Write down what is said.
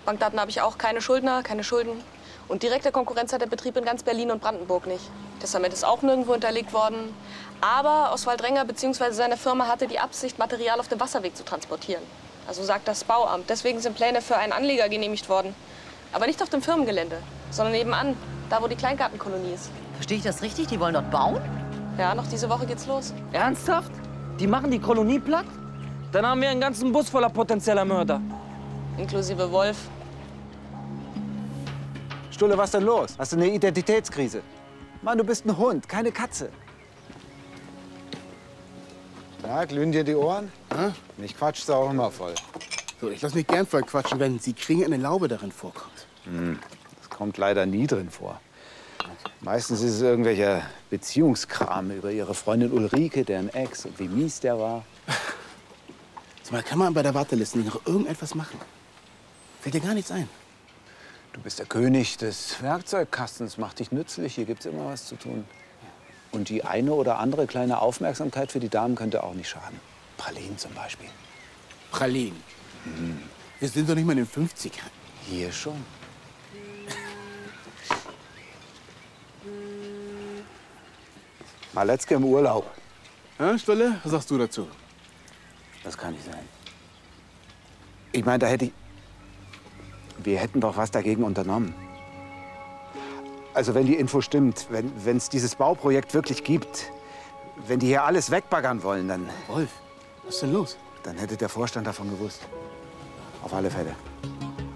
Bankdaten habe ich auch. Keine Schuldner, keine Schulden. Und direkte Konkurrenz hat der Betrieb in ganz Berlin und Brandenburg nicht. Testament ist auch nirgendwo hinterlegt worden. Aber Oswald Renger bzw. seine Firma hatte die Absicht, Material auf dem Wasserweg zu transportieren. Also sagt das Bauamt. Deswegen sind Pläne für einen Anleger genehmigt worden. Aber nicht auf dem Firmengelände, sondern nebenan, da wo die Kleingartenkolonie ist. Verstehe ich das richtig? Die wollen dort bauen? Ja, noch diese Woche geht's los. Ernsthaft? Die machen die Kolonie platt? Dann haben wir einen ganzen Bus voller potenzieller Mörder. Inklusive Wolf. Stulle, was denn los? Hast du eine Identitätskrise? Mann, du bist ein Hund, keine Katze. Ja, glühen dir die Ohren? Hä? Mich quatscht auch immer voll. So, ich lasse mich gern voll quatschen, wenn Sie kriegen eine Laube darin vorkommt. Das kommt leider nie drin vor. Meistens ist es irgendwelcher Beziehungskram über ihre Freundin Ulrike, deren Ex, und wie mies der war. Sag mal, kann man bei der Warteliste nicht noch irgendetwas machen? Fällt dir gar nichts ein? Du bist der König des Werkzeugkastens, mach dich nützlich, hier gibt's immer was zu tun. Und die eine oder andere kleine Aufmerksamkeit für die Damen könnte auch nicht schaden. Pralinen zum Beispiel. Pralinen. Wir sind doch nicht mal in den 50ern. Hier schon. Maletzke im Urlaub. Ja, Stolle, was sagst du dazu? Das kann nicht sein. Ich meine, da hätte ich... Wir hätten doch was dagegen unternommen. Also wenn die Info stimmt, wenn es dieses Bauprojekt wirklich gibt, wenn die hier alles wegbaggern wollen, dann... Wolf, was ist denn los? Dann hätte der Vorstand davon gewusst. Auf alle Fälle.